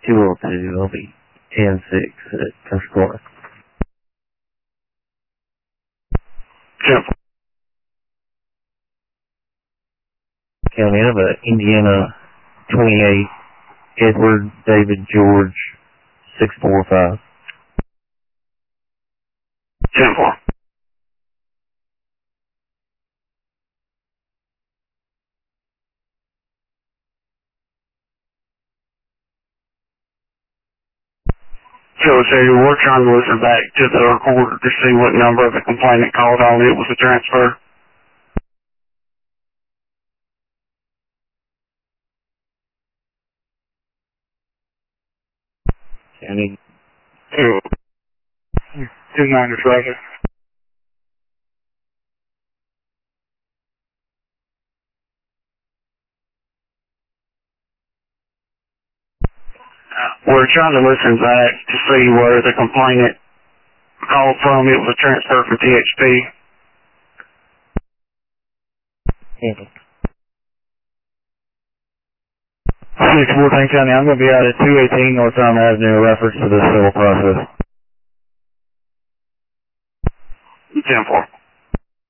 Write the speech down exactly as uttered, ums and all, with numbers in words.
two oh two, I'll be ten six at Pensacola. ten four. County of uh, Indiana, twenty-eight, Edward David George, six four five. ten four. So, so we're trying to listen back to the recorder to see what number the complainant called on. It was a transfer. County. Two. Two niners, Roger. We're trying to listen back to see where the complainant called from. It was a transfer from T H P. Handle. six fourteen County, I'm going to be out at two eighteen North Elm Avenue, in reference to the civil process. ten four.